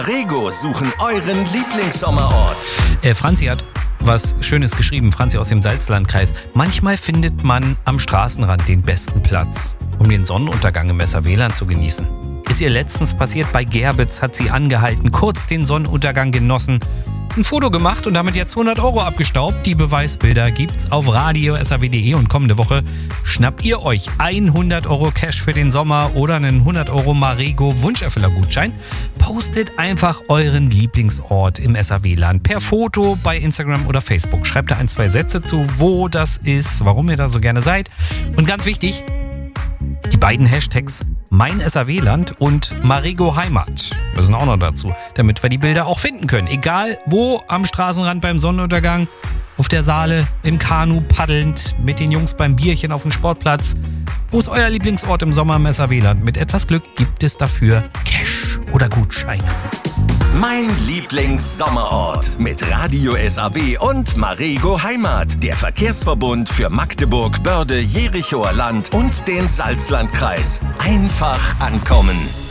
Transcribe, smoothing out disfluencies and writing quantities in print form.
Rego suchen euren Lieblingssommerort. Franzi hat was Schönes geschrieben, Franzi aus dem Salzlandkreis. Manchmal findet man am Straßenrand den besten Platz, um den Sonnenuntergang im Messer-Weland zu genießen. Ist ihr letztens passiert, bei Gerbitz hat sie angehalten, kurz den Sonnenuntergang genossen, ein Foto gemacht und damit jetzt 100 € abgestaubt. Die Beweisbilder gibt's auf radio.saw.de und kommende Woche schnappt ihr euch 100 € Cash für den Sommer oder einen 100 € Marego Wunscherfüller-Gutschein. Postet einfach euren Lieblingsort im SAW-Land per Foto bei Instagram oder Facebook. Schreibt da 1, 2 Sätze zu, wo das ist, warum ihr da so gerne seid. Und ganz wichtig, die beiden Hashtags Mein SAW-Land und Marego Heimat müssen auch noch dazu, damit wir die Bilder auch finden können. Egal wo, am Straßenrand beim Sonnenuntergang, auf der Saale, im Kanu paddelnd, mit den Jungs beim Bierchen auf dem Sportplatz. Wo ist euer Lieblingsort im Sommer im SAW-Land? Mit etwas Glück gibt es dafür Cash oder Gutscheine. Mein Lieblingssommerort mit Radio SAW und Marego Heimat. Der Verkehrsverbund für Magdeburg, Börde, Jerichoer Land und den Salzlandkreis. Einfach ankommen.